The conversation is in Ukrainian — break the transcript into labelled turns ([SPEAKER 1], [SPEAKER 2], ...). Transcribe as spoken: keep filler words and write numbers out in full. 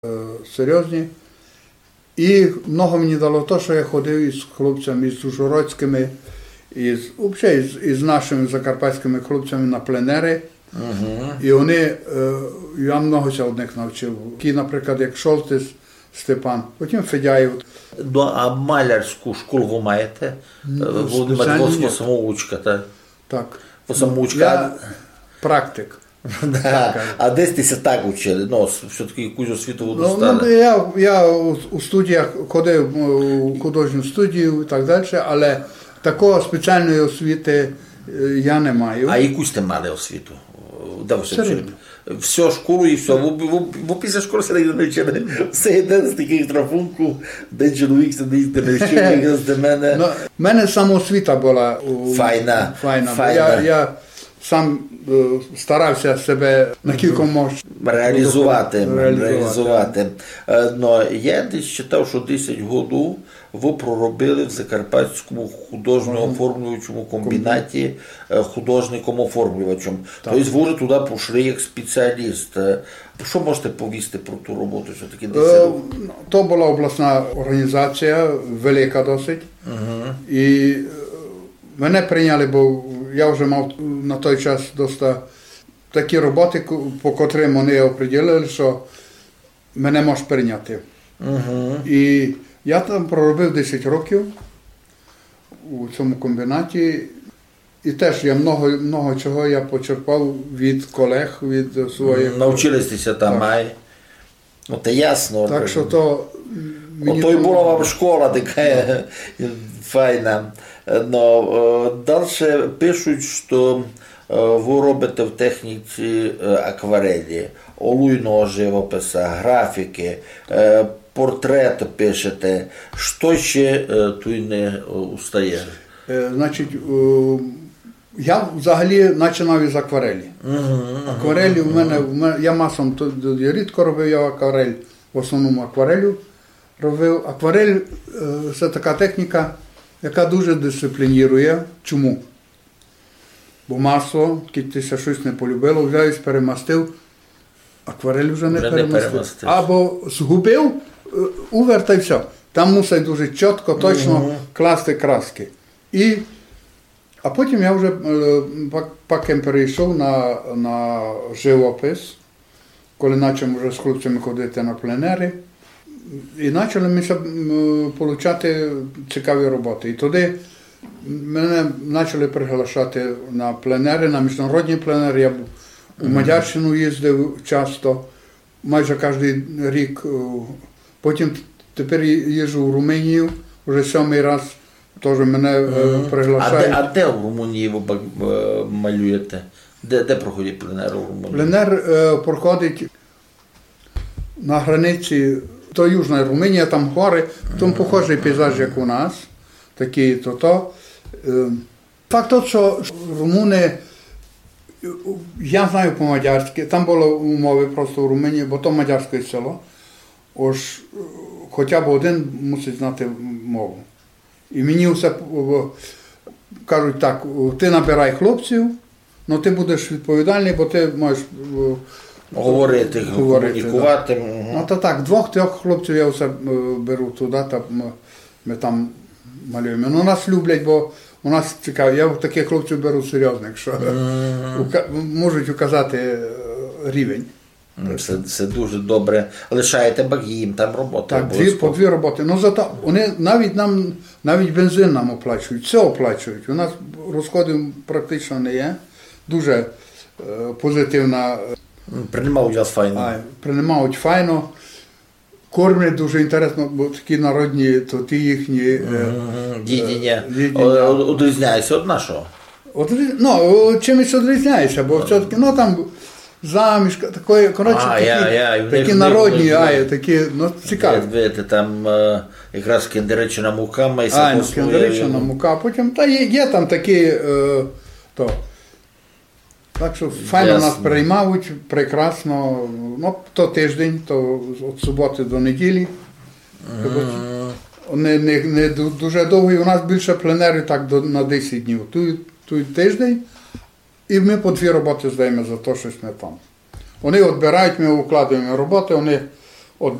[SPEAKER 1] серйозні. І много мені дало те, що я ходив із хлопцями, із ужгородськими, із, взагалі, із, із нашими закарпатськими хлопцями на пленери.
[SPEAKER 2] Угу.
[SPEAKER 1] І вони, я многося одних навчив. Такі, наприклад, як Шолтис Степан, потім Федяєв.
[SPEAKER 2] Ну, а малярську школу ви маєте? Володимир самоучка, так?
[SPEAKER 1] Так.
[SPEAKER 2] Самоучка.
[SPEAKER 1] Я практик.
[SPEAKER 2] Да. А десь ти так учили? Ну, все-таки якусь освіту ви достали?
[SPEAKER 1] Ну, я, я у, у студіях ходив у художню студію і так далі, але такого спеціальної освіти я не маю.
[SPEAKER 2] А якусь ти мали освіту? Де ви все вчили? Все, школу і все. Бо після школи все не навчили. Все йде з таких рахунків, де чоловік сидить, не вчив, якраз до мене.
[SPEAKER 1] Ну, в мене самоосвіта була
[SPEAKER 2] файна.
[SPEAKER 1] файна.
[SPEAKER 2] файна.
[SPEAKER 1] Я, я сам старався себе на кільком
[SPEAKER 2] реалізувати.
[SPEAKER 1] реалізувати.
[SPEAKER 2] реалізувати. Но я десь читав, що десять років ви проробили в Закарпатському художньо-оформлювачому комбінаті художником-оформлювачем. Тобто ви вже туди пішли як спеціаліст. Що можете повісти про ту роботу? Що таки десять років?
[SPEAKER 1] То була обласна організація, велика досить.
[SPEAKER 2] Угу.
[SPEAKER 1] І мене прийняли, бо я вже мав на той час досить такі роботи, по котрим вони оприділили, що мене можуть прийняти.
[SPEAKER 2] Угу.
[SPEAKER 1] І я там проробив десять років у цьому комбінаті. І теж я много, много чого я почерпав від колег, від своїх.
[SPEAKER 2] Навчилися там, ай. Ну, це ясно.
[SPEAKER 1] Так що то...
[SPEAKER 2] Ото й була вам школа така файна. Но далі пишуть, що ви робите в техніці акварелі, олійного живопису, графіки, портрети пишете. Що ще тут не устає?
[SPEAKER 1] Значить, я взагалі починав із акварелі.
[SPEAKER 2] Uh-huh,
[SPEAKER 1] Акварелі в мене, в мене, я масом, я рідко робив я акварель, в основному акварелю робив. Акварель – це така техніка, яка дуже дисциплінує. Чому? Бо масло, кільтеся щось не полюбило, взяв і перемастив, акварель вже не
[SPEAKER 2] вже
[SPEAKER 1] перемастив.
[SPEAKER 2] Не перемастив.
[SPEAKER 1] Або згубив, увер та й все. Там мусить дуже чітко, точно uh-huh. класти краски. І, а потім я вже пакем перейшов на, на живопис, коли почав вже з хлопцями ходити на пленери. І почали ми отримати цікаві роботи. І туди мене почали приглашати на пленери, на міжнародні пленери. Я був у Мадярщину їздив часто, майже кожен рік. Потім тепер їжджу в Румунію, вже сьомий раз теж мене mm-hmm. приглашають.
[SPEAKER 2] А де, а де в Румунії ви малюєте? Де, де проходить пленер у Румунії?
[SPEAKER 1] Пленер е, проходить на границі. То Южна Румунія, там гори, там похожий пейзаж, як у нас, такі то-то. Факт тот, що румуни, я знаю по-мадярськи, там були умови просто в Румунії, бо то мадярське село, ось хоча б один мусить знати мову. І мені все кажуть так, ти набирай хлопців, але ти будеш відповідальний, бо ти маєш...
[SPEAKER 2] Говорити, комунікувати.
[SPEAKER 1] Да. Ну, то так, двох-трьох хлопців я все беру туди, та ми, ми там малюємо. Ну, нас люблять, бо у нас цікаво, я таких хлопців беру серйозних, що mm-hmm. ука, можуть указати рівень.
[SPEAKER 2] Це, це дуже добре. Лишаєте багім, там робота.
[SPEAKER 1] Так, дві, по дві роботи. Ну, зато вони навіть нам, навіть бензин нам оплачують, все оплачують. У нас розходів практично не є. Дуже е, позитивна.
[SPEAKER 2] Приймають вас файно.
[SPEAKER 1] А, приймають файно. Кормлять дуже інтересно, бо такі народні, то ті їхні...
[SPEAKER 2] Mm-hmm. Дідіння. Одрізняється від нашого?
[SPEAKER 1] Одріз... Ну, чимось одрізняється, бо все-таки, ну там замішка, такої, коротше,
[SPEAKER 2] а,
[SPEAKER 1] такі,
[SPEAKER 2] я, я,
[SPEAKER 1] такі
[SPEAKER 2] них,
[SPEAKER 1] народні,
[SPEAKER 2] них,
[SPEAKER 1] а, такі, ну, цікаві.
[SPEAKER 2] Видите, там е, якраз кендеречена мука, майся
[SPEAKER 1] а, ну, кендеречена мука, потім, та є, є там такі, е, то... Так що файно нас приймають, прекрасно, ну, то тиждень, то від суботи до неділі. Mm. Не, не, не дуже довго, і у нас більше пленерів так до, на десять днів. Тут, тут тиждень, і ми по дві роботи здаємо за те, щось ми там. Вони відбирають, ми укладуємо роботи, вони